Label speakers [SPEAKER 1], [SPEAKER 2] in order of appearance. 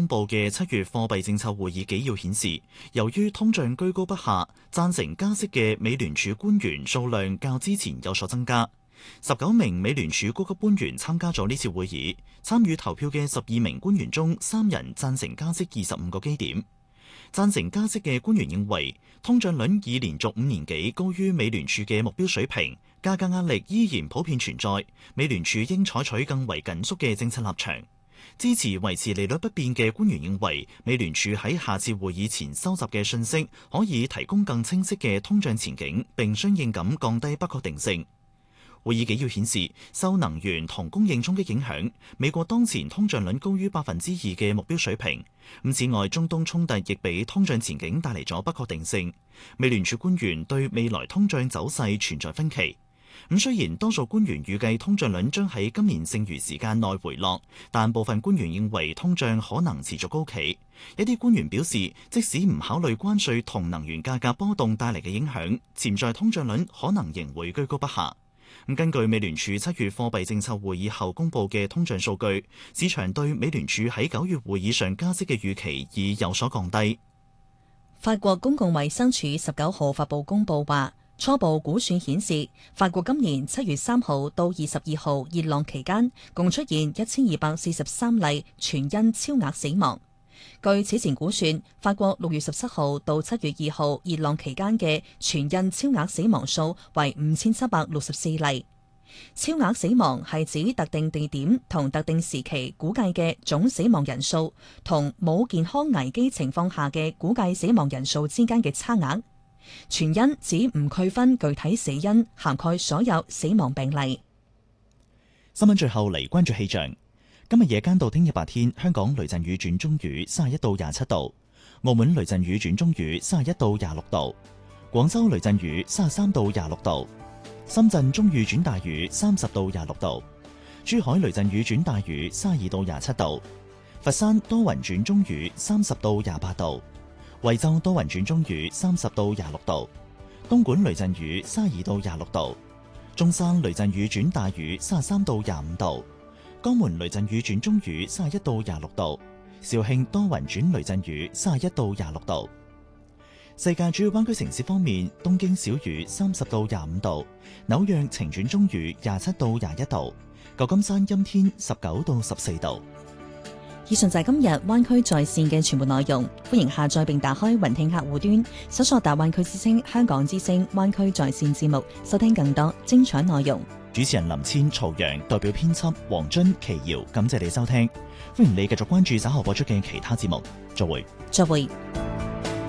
[SPEAKER 1] 公佈嘅7月貨幣政策會議紀要顯示，由於通脹居高不下，贊成加息嘅美聯儲官員數量較之前有所增加。19名美聯儲高級官員參加咗呢次會議，參與投票嘅12名官員中，3人贊成加息25個基點。贊成加息嘅官員認為，通脹率已連續5年幾高於美聯儲嘅目標水平，價格壓力依然普遍存在，美聯儲應採取更為緊縮嘅政策立場。支持維持利率不變嘅官員認為，美聯儲喺下次會議前收集嘅信息可以提供更清晰嘅通脹前景，並相應咁降低不確定性。會議紀要顯示，受能源同供應衝擊影響，美國當前通脹率高於2%嘅目標水平。此外，中東衝突亦俾通脹前景帶嚟咗不確定性。美聯儲官員對未來通脹走勢存在分歧。雖然多數官員預計通脹率將喺今年剩餘時間內回落，但部分官員認為通脹可能持續高企。一啲官員表示，即使唔考慮關稅同能源價格波動帶嚟嘅影響，潛在通脹率可能仍會居高不下。根據美聯儲7月貨幣政策會議後公佈嘅通脹數據，市場對美聯儲喺9月會議上加息嘅預期已有所降低。
[SPEAKER 2] 法國公共衛生署19號發布公佈話，初步估算顯示，法國今年7月3號到22號熱浪期間，共出現1243例全因超額死亡。據此前估算，法國6月17號到7月2號熱浪期間嘅全因超額死亡數為5764例。超額死亡係指特定地點同特定時期估計嘅總死亡人數，同冇健康危機情況下嘅估計死亡人數之間嘅差額。全因指唔區分具體死因，涵蓋所有死亡病例。
[SPEAKER 1] 新聞最後嚟關注氣象。今日夜間到聽日白天，香港雷陣雨轉中雨31到27度，澳門雷陣雨轉中雨31到26度，廣州雷陣雨33到26度，深圳中雨轉大雨30到26度，珠海雷陣雨轉大雨32到27度，佛山多雲轉中雨30到28度，惠州多雲轉中雨30到26度，東莞雷陣雨32到26度，中山雷陣雨轉大雨33到25度，江門雷陣雨轉中雨31到26度，肇慶多雲轉雷陣雨31到26度。世界主要灣區城市方面，東京小雨30到25度，紐約晴轉中雨27到21度，舊金山陰天19到14度。
[SPEAKER 2] 以上就係今日灣區在線嘅全部內容，歡迎下載並打開雲聽客戶端，搜索大灣區之聲、香港之聲、灣區在線節目，收聽更多精彩內容。
[SPEAKER 1] 主持人林千、曹陽，代表編輯黃津、奇瑤，感謝你收聽，歡迎你繼續關注稍後播出嘅其他節目。再會。